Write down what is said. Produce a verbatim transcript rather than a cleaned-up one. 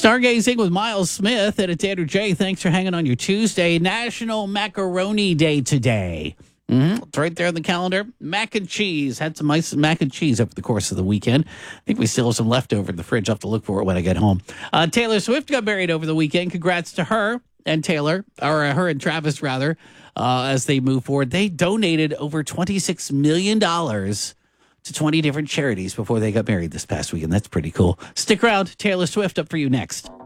Stargazing with Miles Smith and it's Andrew J. Thanks for hanging on your Tuesday. National Macaroni Day today. Mm-hmm. It's right there on the calendar. Mac and cheese. Had some nice mac and cheese over the course of the weekend. I think we still have some left over in the fridge. I'll have to look for it when I get home. Uh, Taylor Swift got married over the weekend. Congrats to her and Taylor, or uh, her and Travis, rather, uh, as they move forward. They donated over twenty-six million dollars to twenty different charities before they got married this past weekend. That's pretty cool. Stick around. Taylor Swift up for you next.